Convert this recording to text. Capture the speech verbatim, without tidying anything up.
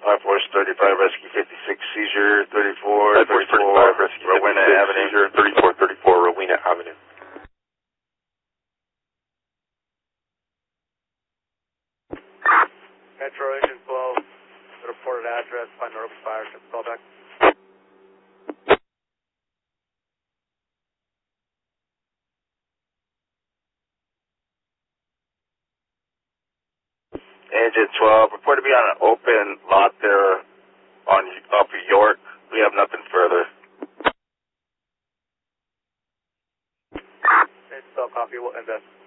Air Force thirty-five, Rescue fifty-six, seizure thirty-four, Air Force thirty-five, Rescue Rowena fifty-six, Avenue. seizure thirty-four thirty-four, Rowena Avenue. Metro Agent twelve, the reported address, find the open fire, should call back. Agent twelve, report to be on an open lot there on off of York. We have nothing further. Agent twelve, copy, we'll invest.